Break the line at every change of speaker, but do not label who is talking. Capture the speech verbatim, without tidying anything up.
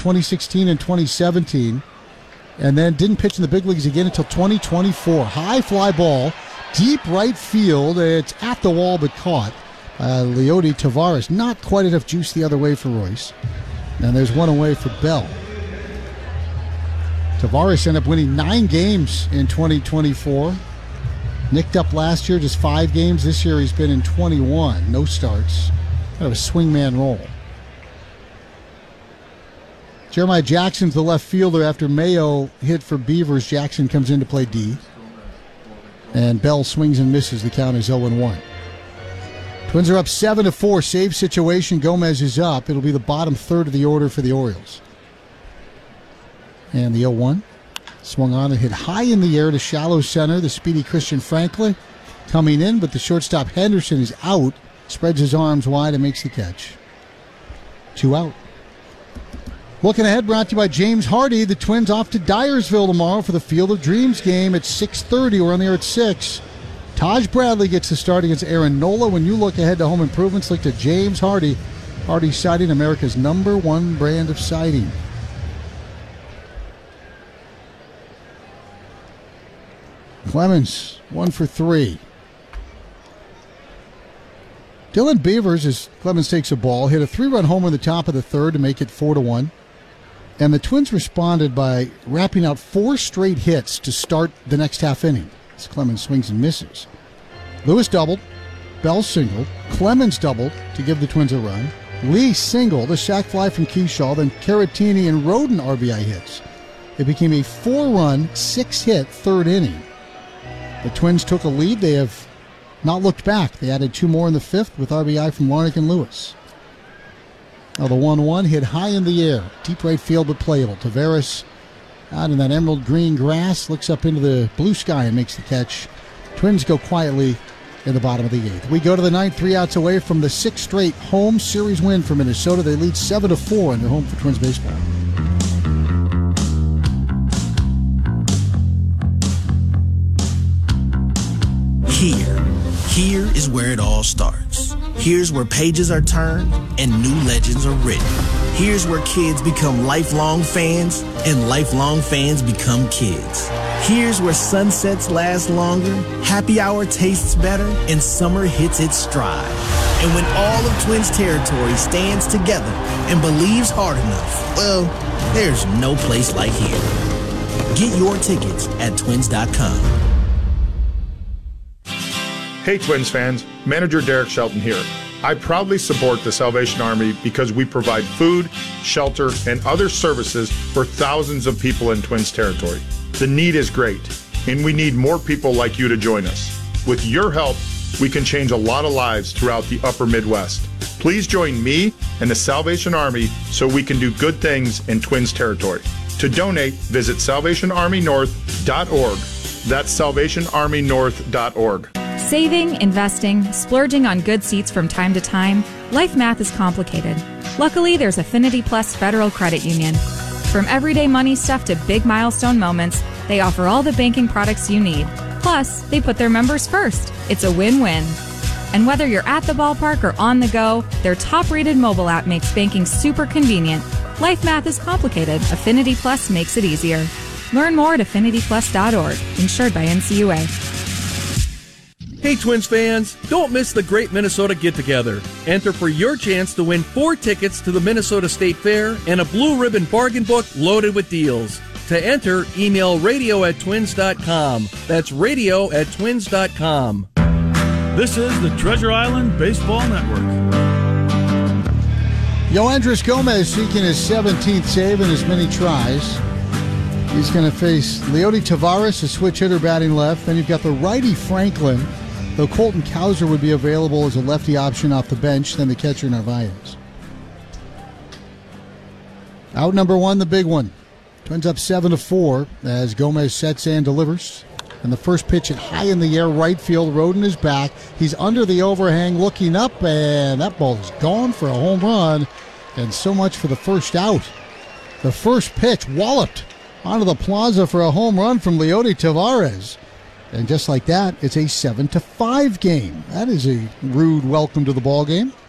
twenty sixteen and twenty seventeen, and then didn't pitch in the big leagues again until twenty twenty-four. High fly ball, deep right field. It's at the wall but caught. Uh, Leody Taveras, not quite enough juice the other way for Royce. And there's one away for Bell. Taveras ended up winning nine games in twenty twenty-four. Nicked up last year, just five games. This year he's been in twenty-one. No starts. Kind of a swingman role. Jeremiah Jackson's the left fielder. After Mayo hit for Beavers, Jackson comes in to play D. And Bell swings and misses. The count is oh and one. Twins are up seven to four. Save situation. Gomez is up. It'll be the bottom third of the order for the Orioles. And the oh one. Swung on and hit high in the air to shallow center. The speedy Christian Franklin coming in, but the shortstop Henderson is out. Spreads his arms wide and makes the catch. Two out. Looking ahead, brought to you by James Hardy. The Twins off to Dyersville tomorrow for the Field of Dreams game at six thirty. We're on the air at six. Taj Bradley gets the start against Aaron Nola. When you look ahead to home improvements, look to James Hardy. Hardy Siding, America's number one brand of siding. Clemens, one for three. Dylan Beavers, as Clemens takes a ball, hit a three-run homer in the top of the third to make it four to one. And the Twins responded by wrapping out four straight hits to start the next half inning. As Clemens swings and misses. Lewis doubled, Bell singled, Clemens doubled to give the Twins a run. Lee singled, a sac fly from Keyshaw, then Caratini and Roden R B I hits. It became a four-run, six-hit third inning. The Twins took a lead. They have not looked back. They added two more in the fifth with R B I from Larnach and Lewis. Now the one one hit high in the air. Deep right field but playable. Taveras out in that emerald green grass, looks up into the blue sky and makes the catch. Twins go quietly in the bottom of the eighth. We go to the ninth, three outs away from the sixth straight home series win for Minnesota. They lead seven to four in their home for Twins baseball.
Here, here is where it all starts. Here's where pages are turned and new legends are written. Here's where kids become lifelong fans and lifelong fans become kids. Here's where sunsets last longer, happy hour tastes better, and summer hits its stride. And when all of Twins territory stands together and believes hard enough, well, there's no place like here. Get your tickets at twins dot com.
Hey Twins fans, Manager Derek Shelton here. I proudly support the Salvation Army because we provide food, shelter, and other services for thousands of people in Twins territory. The need is great, and we need more people like you to join us. With your help, we can change a lot of lives throughout the upper Midwest. Please join me and the Salvation Army so we can do good things in Twins territory. To donate, visit salvation army north dot org. That's salvation army north dot org.
Saving, investing, splurging on good seats from time to time, life math is complicated. Luckily, there's Affinity Plus Federal Credit Union. From everyday money stuff to big milestone moments, they offer all the banking products you need. Plus, they put their members first. It's a win-win. And whether you're at the ballpark or on the go, their top-rated mobile app makes banking super convenient. Life math is complicated. Affinity Plus makes it easier. Learn more at affinity plus dot org. Insured by N C U A.
Hey Twins fans, don't miss the Great Minnesota Get-Together. Enter for your chance to win four tickets to the Minnesota State Fair and a blue ribbon bargain book loaded with deals. To enter, email radio at twins dot com. That's radio at twins dot com.
This is the Treasure Island Baseball Network.
Yoendris Gomez seeking his seventeenth save in as many tries. He's going to face Leody Taveras, a switch hitter batting left. Then you've got the righty Franklin, though Colton Cowser would be available as a lefty option off the bench, then the catcher Narvaez. Out number one, the big one. Twins up seven to four as Gomez sets and delivers. And the first pitch at high in the air, right field. Roden is back. He's under the overhang, looking up, and that ball is gone for a home run. And so much for the first out. The first pitch walloped onto the plaza for a home run from Leody Taveras. And just like that, it's a seven to five game. That is a rude welcome to the ball game.